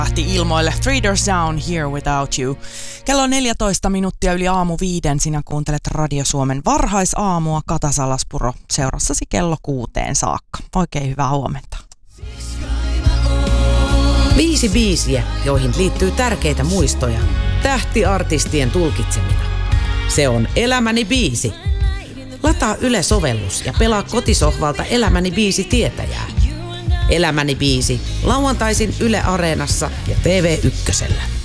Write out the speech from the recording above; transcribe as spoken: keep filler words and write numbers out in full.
Lähti ilmoille Three Doors Down, Here Without You. Kello on neljätoista minuuttia yli aamu viiden. Sinä kuuntelet Radio Suomen varhaisaamua. Kata Salaspuro seurassasi kello kuuteen saakka. Oikein hyvää huomenta. Viisi biisiä, joihin liittyy tärkeitä muistoja. Tähtiartistien tulkitsemina. Se on Elämäni biisi. Lataa Yle-sovellus ja pelaa kotisohvalta Elämäni biisi tietäjää. Elämäni biisi lauantaisin Yle Areenassa ja T V Ykkösellä.